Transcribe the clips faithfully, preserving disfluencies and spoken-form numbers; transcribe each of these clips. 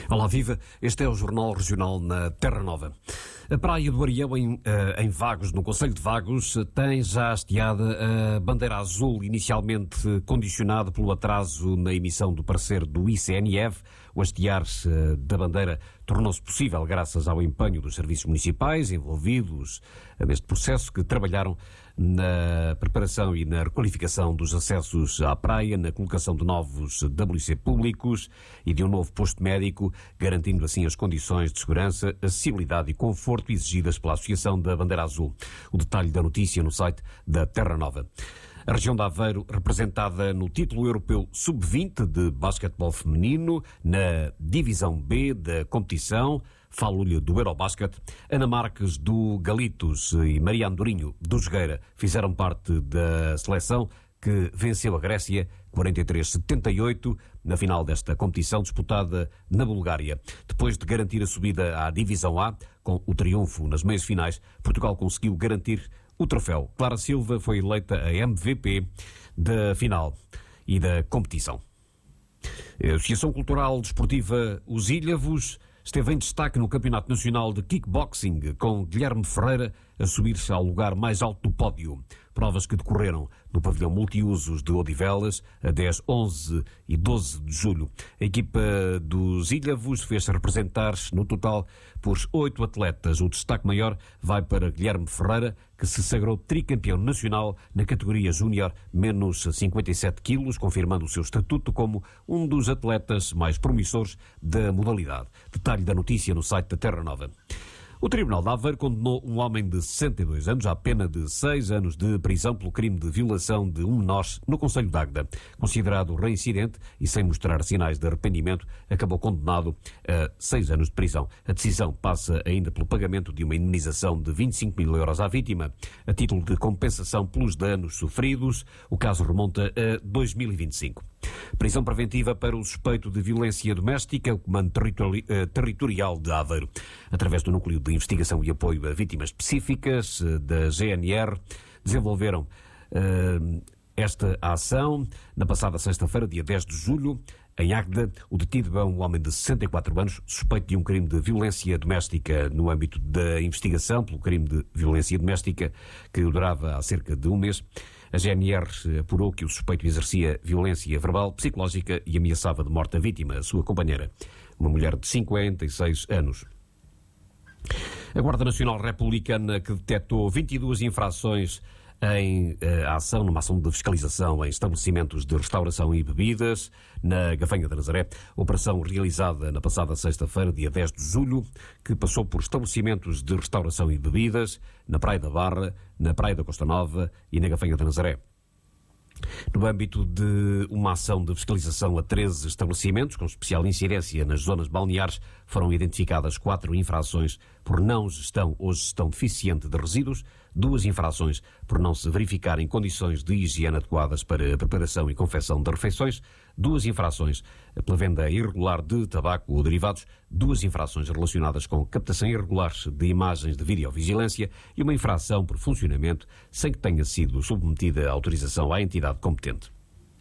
Olá, viva. Este é o Jornal Regional na Terra Nova. A Praia do Arião, em, em Vagos, no concelho de Vagos, tem já hasteada a bandeira azul, inicialmente condicionada pelo atraso na emissão do parecer do I C N E V. O hastear-se da bandeira tornou-se possível graças ao empenho dos serviços municipais envolvidos neste processo, que trabalharam na preparação e na requalificação dos acessos à praia, na colocação de novos W C públicos e de um novo posto médico, garantindo assim as condições de segurança, acessibilidade e conforto exigidas pela Associação da Bandeira Azul. O detalhe da notícia no site da Terra Nova. A região de Aveiro, representada no título europeu sub vinte de basquetebol feminino, na divisão B da competição, falo-lhe do Eurobasket. Ana Marques do Galitos e Maria Andorinho do Jogueira fizeram parte da seleção que venceu a Grécia quarenta e três a setenta e oito na final desta competição disputada na Bulgária. Depois de garantir a subida à divisão A, com o triunfo nas meias finais, Portugal conseguiu garantir o troféu. Clara Silva foi eleita a M V P da final e da competição. A Associação Cultural Desportiva Os Ilhavos esteve em destaque no Campeonato Nacional de Kickboxing, com Guilherme Ferreira a subir-se ao lugar mais alto do pódio. Provas que decorreram no pavilhão multiusos de Odivelas a dez, onze e doze de julho. A equipa dos Ilhavos fez-se representar no total por oito atletas. O destaque maior vai para Guilherme Ferreira, que se sagrou tricampeão nacional na categoria júnior menos cinquenta e sete quilos, confirmando o seu estatuto como um dos atletas mais promissores da modalidade. Detalhe da notícia no site da Terra Nova. O Tribunal de Aveiro condenou um homem de sessenta e dois anos à pena de seis anos de prisão pelo crime de violação de um menor no concelho de Águeda. Considerado reincidente e sem mostrar sinais de arrependimento, acabou condenado a seis anos de prisão. A decisão passa ainda pelo pagamento de uma indemnização de vinte e cinco mil euros à vítima, a título de compensação pelos danos sofridos. O caso remonta a dois mil e vinte e cinco. Prisão preventiva para o suspeito de violência doméstica, o Comando Territori- Territorial de Aveiro, através do Núcleo de Investigação e Apoio a Vítimas Específicas da G N R, desenvolveram uh, esta ação na passada sexta-feira, dia dez de julho, em Águeda. O detido é um homem de sessenta e quatro anos, suspeito de um crime de violência doméstica. No âmbito da investigação pelo crime de violência doméstica, que durava há cerca de um mês, a G N R apurou que o suspeito exercia violência verbal, psicológica e ameaçava de morte a vítima, a sua companheira, uma mulher de cinquenta e seis anos. A Guarda Nacional Republicana, que detectou vinte e duas infrações em eh, ação, numa ação de fiscalização em estabelecimentos de restauração e bebidas na Gafanha da Nazaré, operação realizada na passada sexta-feira, dia dez de julho, que passou por estabelecimentos de restauração e bebidas na Praia da Barra, na Praia da Costa Nova e na Gafanha da Nazaré. No âmbito de uma ação de fiscalização a treze estabelecimentos, com especial incidência nas zonas balneares, foram identificadas quatro infrações por não gestão ou gestão deficiente de resíduos, duas infrações por não se verificarem condições de higiene adequadas para a preparação e confecção de refeições, duas infrações pela venda irregular de tabaco ou derivados, duas infrações relacionadas com captação irregular de imagens de videovigilância e uma infração por funcionamento sem que tenha sido submetida a autorização à entidade competente.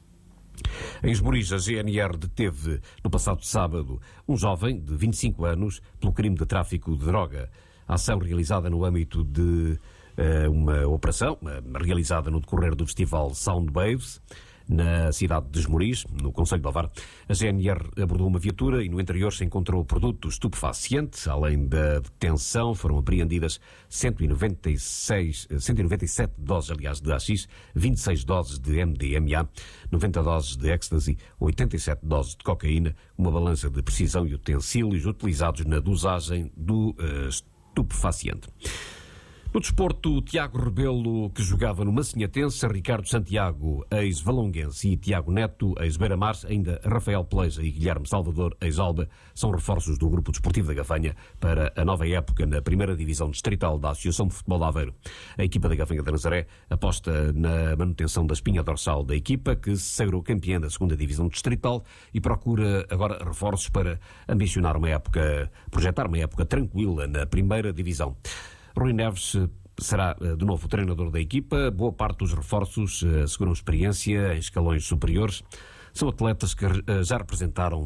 Em Esmoriz, a G N R deteve no passado sábado um jovem de vinte e cinco anos pelo crime de tráfico de droga. A ação realizada no âmbito de uh, uma operação uh, realizada no decorrer do festival Sound Waves, na cidade de Esmoriz, no concelho de Alvar. A G N R abordou uma viatura e no interior se encontrou produto estupefaciente. Além da detenção, foram apreendidas cento e noventa e seis, cento e noventa e sete doses, aliás, de haxixe, vinte e seis doses de M D M A, noventa doses de ecstasy, oitenta e sete doses de cocaína, uma balança de precisão e utensílios utilizados na dosagem do uh, estupefaciente. No desporto, Tiago Rebelo, que jogava no Massinhatense, Ricardo Santiago, ex-Valonguense, e Tiago Neto, ex-Beira-Mar, ainda Rafael Peleja e Guilherme Salvador, ex-Alba, são reforços do Grupo Desportivo da Gafanha para a nova época na primeira divisão distrital da Associação de Futebol de Aveiro. A equipa da Gafanha da Nazaré aposta na manutenção da espinha dorsal da equipa, que se sagrou campeã da segunda divisão distrital e procura agora reforços para ambicionar uma época, projetar uma época tranquila na primeira divisão. Rui Neves será de novo o treinador da equipa. Boa parte dos reforços asseguram experiência em escalões superiores. São atletas que já representaram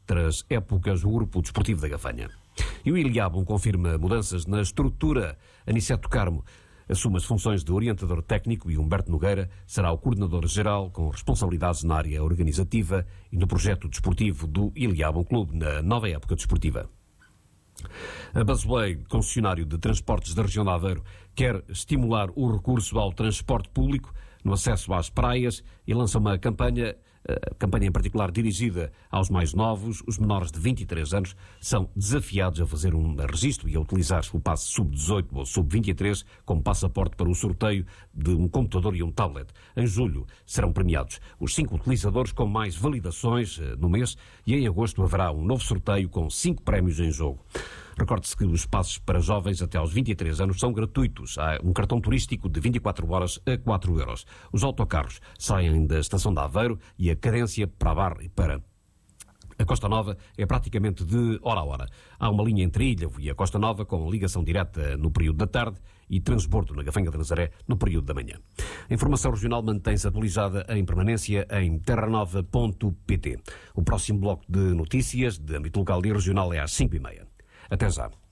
outras épocas o Grupo Desportivo da Gafanha. E o Iliabum confirma mudanças na estrutura. Aniceto Carmo assume as funções de orientador técnico e Humberto Nogueira será o coordenador-geral com responsabilidades na área organizativa e no projeto desportivo do Iliabum Clube na nova época desportiva. A Busway, concessionário de transportes da região de Aveiro, quer estimular o recurso ao transporte público no acesso às praias e lança uma campanha, a campanha em particular dirigida aos mais novos. Os menores de vinte e três anos são desafiados a fazer um registro e a utilizar o passe sub dezoito ou sub vinte e três como passaporte para o sorteio de um computador e um tablet. Em julho serão premiados os cinco utilizadores com mais validações no mês e em agosto haverá um novo sorteio com cinco prémios em jogo. Recorde-se que os passos para jovens até aos vinte e três anos são gratuitos. Há um cartão turístico de vinte e quatro horas a quatro euros. Os autocarros saem da estação de Aveiro e a cadência para a Barra e para a Costa Nova é praticamente de hora a hora. Há uma linha entre Ilhavo e a Costa Nova com ligação direta no período da tarde e transbordo na Gafanha de Nazaré no período da manhã. A informação regional mantém-se atualizada em permanência em terra nova ponto pt. O próximo bloco de notícias de âmbito local e regional é às cinco e meia. Até já.